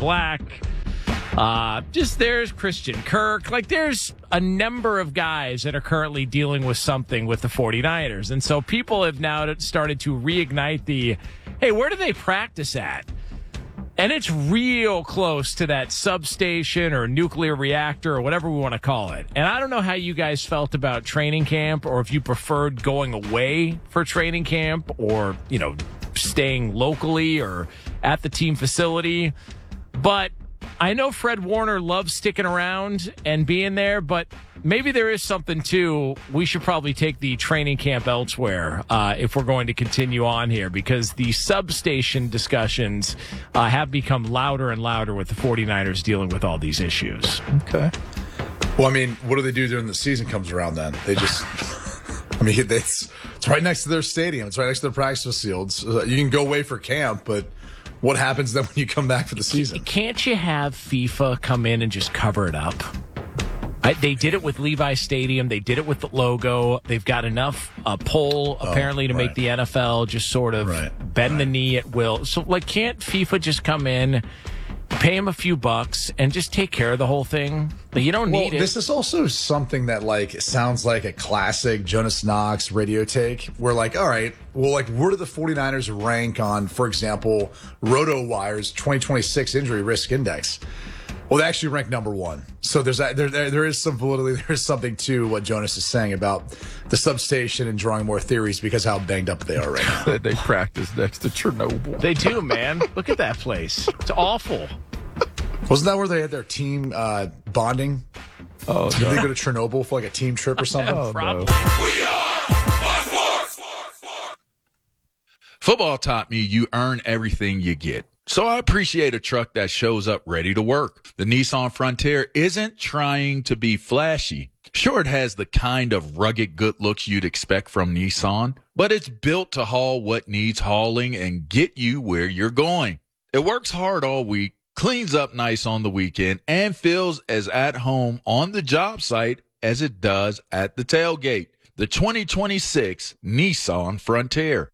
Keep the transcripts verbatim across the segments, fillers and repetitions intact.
Black. Uh, just there's Christian Kirk. Like, there's a number of guys that are currently dealing with something with the 49ers. And so people have now started to reignite the, hey, where do they practice at? And it's real close to that substation or nuclear reactor or whatever we want to call it. And I don't know how you guys felt about training camp, or if you preferred going away for training camp, or, you know, staying locally or at the team facility. But I know Fred Warner loves sticking around and being there, but maybe there is something too. We should probably take the training camp elsewhere uh, if we're going to continue on here, because the substation discussions uh, have become louder and louder with the 49ers dealing with all these issues. Okay. Well, I mean, what do they do during the season comes around then? They just, I mean, it's, it's right next to their stadium. It's right next to their practice fields. You can go away for camp, but what happens then when you come back for the season? Can't you have FIFA come in and just cover it up? I, they did it with Levi Stadium. They did it with the logo. They've got enough uh, pull, apparently, oh, to right. make the N F L just sort of right. bend right. the knee at will. So, like, can't FIFA just come in, pay him a few bucks, and just take care of the whole thing? You don't well, need it. This is also something that, like, sounds like a classic Jonas Knox radio take. We're like, all right, well, like, where do the 49ers rank on, for example, RotoWire's twenty twenty-six injury risk index? Well, they actually rank number one. So there's there, there there is some validity. There is something to what Jonas is saying about the substation and drawing more theories because how banged up they are right now. They practice next to Chernobyl. They do, man. Look at that place. It's awful. Wasn't that where they had their team uh, bonding? Oh, Did no. they go to Chernobyl for like a team trip or something? Oh, Probably. no. We are Sports. Football taught me you earn everything you get. So I appreciate a truck that shows up ready to work. The Nissan Frontier isn't trying to be flashy. Sure, it has the kind of rugged good looks you'd expect from Nissan, but it's built to haul what needs hauling and get you where you're going. It works hard all week, cleans up nice on the weekend, and feels as at home on the job site as it does at the tailgate. The twenty twenty-six Nissan Frontier.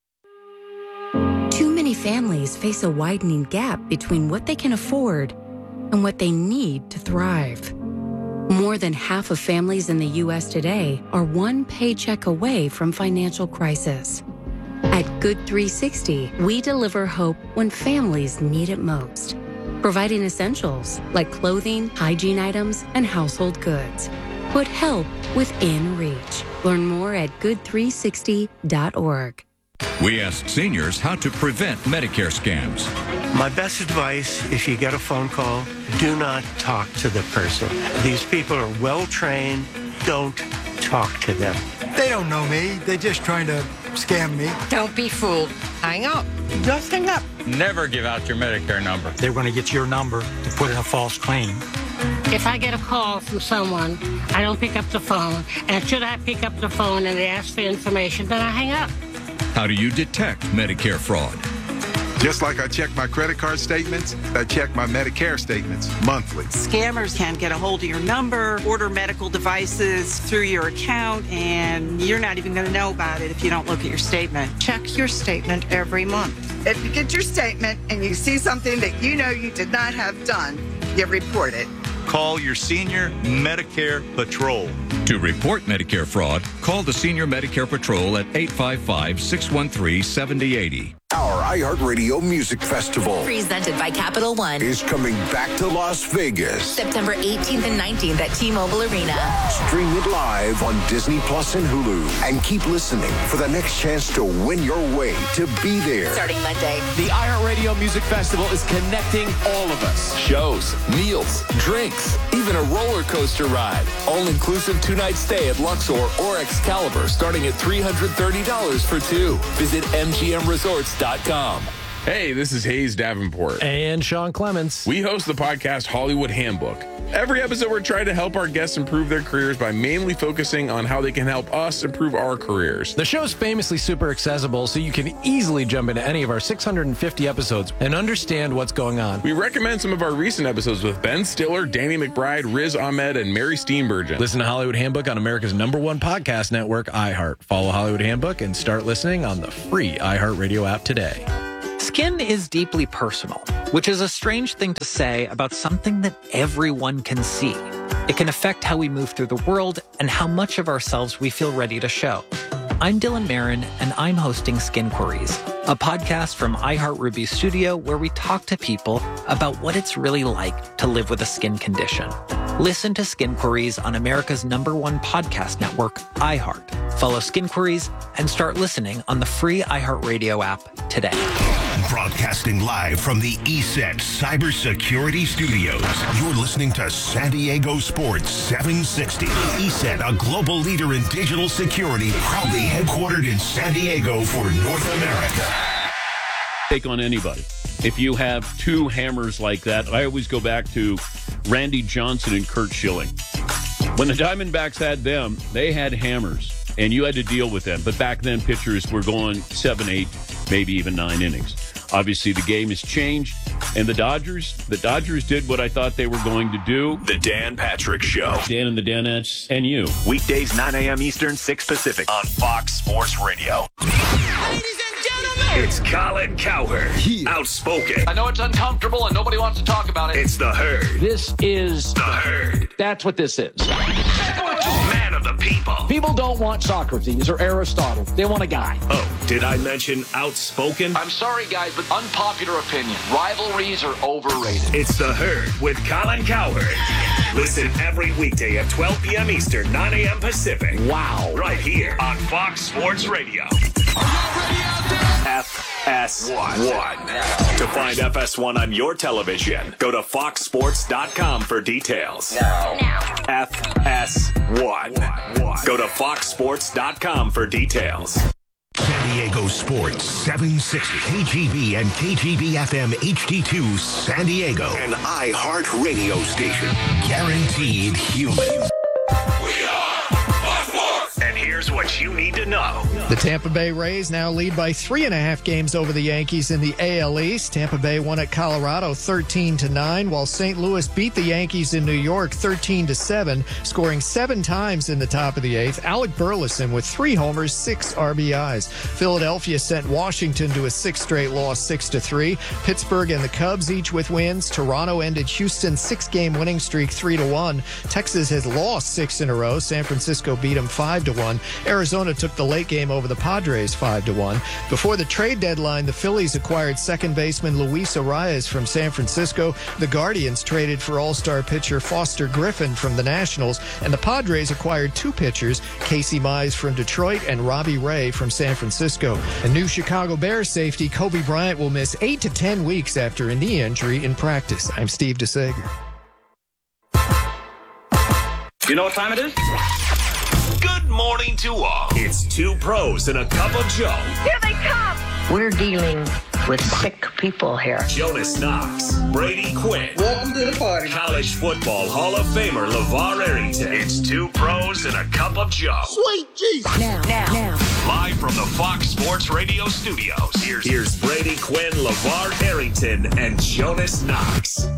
Too many families face a widening gap between what they can afford and what they need to thrive. More than half of families in the U S today are one paycheck away from financial crisis. At Good three sixty, we deliver hope when families need it most, providing essentials like clothing, hygiene items, and household goods. Put help within reach. Learn more at good three sixty dot org. We ask seniors how to prevent Medicare scams. My best advice, if you get a phone call, do not talk to the person. These people are well-trained. Don't talk to them. They don't know me. They're just trying to scam me. Don't be fooled. Hang up. Just hang up. Never give out your Medicare number. They're going to get your number to put in a false claim. If I get a call from someone, I don't pick up the phone. And should I pick up the phone and they ask for information, then I hang up. How do you detect Medicare fraud? Just like I check my credit card statements, I check my Medicare statements monthly. Scammers can get a hold of your number, order medical devices through your account, and you're not even going to know about it if you don't look at your statement. Check your statement every month. If you get your statement and you see something that you know you did not have done, you report it. Call your senior Medicare Patrol. To report Medicare fraud, call the Senior Medicare Patrol at eight five five, six one three, seven zero eight zero. Our iHeartRadio Music Festival, presented by Capital One, is coming back to Las Vegas. September eighteenth and nineteenth at T-Mobile Arena. Stream it live on Disney Plus and Hulu. And keep listening for the next chance to win your way to be there. Starting Monday. The iHeartRadio Music Festival is connecting all of us. Shows, meals, drinks, even a roller coaster ride. All-inclusive two-night stay at Luxor or Excalibur starting at three hundred thirty dollars for two. Visit M G M Resorts dot com. Hey, this is Hayes Davenport. And Sean Clements. We host the podcast Hollywood Handbook. Every episode, we're trying to help our guests improve their careers by mainly focusing on how they can help us improve our careers. The show's famously super accessible, so you can easily jump into any of our six hundred fifty episodes and understand what's going on. We recommend some of our recent episodes with Ben Stiller, Danny McBride, Riz Ahmed, and Mary Steenburgen. Listen to Hollywood Handbook on America's number one podcast network, iHeart. Follow Hollywood Handbook and start listening on the free iHeartRadio app today. Skin is deeply personal, which is a strange thing to say about something that everyone can see. It can affect how we move through the world and how much of ourselves we feel ready to show. I'm Dylan Marin, and I'm hosting Skin Queries, a podcast from iHeartRuby Studio where we talk to people about what it's really like to live with a skin condition. Listen to Skin Queries on America's number one podcast network, iHeart. Follow Skin Queries and start listening on the free iHeartRadio app today. Broadcasting live from the E S E T Cybersecurity Studios. You're listening to San Diego Sports seven sixty. E S E T, a global leader in digital security, proudly headquartered in San Diego for North America. Take on anybody. If you have two hammers like that, I always go back to Randy Johnson and Curt Schilling. When the Diamondbacks had them, they had hammers, and you had to deal with them. But back then, pitchers were going seven, eight, maybe even nine innings. Obviously, the game has changed, and the Dodgers, the Dodgers did what I thought they were going to do. The Dan Patrick Show. Dan and the Danettes, and you. Weekdays, nine a.m. Eastern, six Pacific on Fox Sports Radio. It's Colin Cowherd, outspoken. I know it's uncomfortable and nobody wants to talk about it. It's the Herd. This is the Herd. That's what this is. Man of the people. People don't want Socrates or Aristotle. They want a guy. Oh, did I mention outspoken? I'm sorry, guys, but unpopular opinion. Rivalries are overrated. It's the Herd with Colin Cowherd. Listen every weekday at twelve p.m. Eastern, nine a.m. Pacific. Wow. Right here on Fox Sports Radio. F S one. To find F S one on your television, go to fox sports dot com for details. No. F S one. Go to fox sports dot com for details. San Diego Sports seven sixty. K G B and K G B F M H D two San Diego. An iHeart radio station. Guaranteed human. And here's what you need to know. The Tampa Bay Rays now lead by three and a half games over the Yankees in the A L East. Tampa Bay won at Colorado thirteen to nine, while Saint Louis beat the Yankees in New York thirteen to seven, scoring seven times in the top of the eighth. Alec Burleson with three homers, six R B Is. Philadelphia sent Washington to a sixth straight loss, six to three. Pittsburgh and the Cubs each with wins. Toronto ended Houston's six-game winning streak three to one. Texas has lost six in a row. San Francisco beat them five to one. Arizona took the late game over the Padres five to one. Before the trade deadline, the Phillies acquired second baseman Luis Arias from San Francisco. The Guardians traded for all-star pitcher Foster Griffin from the Nationals. And the Padres acquired two pitchers, Casey Mize from Detroit and Robbie Ray from San Francisco. A new Chicago Bears safety, Kobe Bryant, will miss eight to ten weeks after a knee injury in practice. I'm Steve DeSager. You know what time it is? Good morning to all. It's two pros and a cup of Joe. Here they come. We're dealing with sick people here. Jonas Knox, Brady Quinn. Welcome to the party. College football Hall of Famer LeVar Arrington. It's two pros and a cup of Joe. Sweet Jesus. Now, now, now. Live from the Fox Sports Radio studios. Here's, here's Brady Quinn, LeVar Arrington, and Jonas Knox.